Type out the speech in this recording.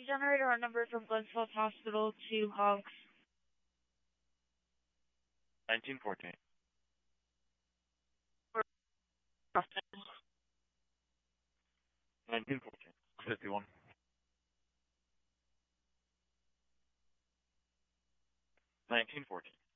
generate our number from Glensfeld Hospital to Hogs. 1914. 1914. 51. 1914.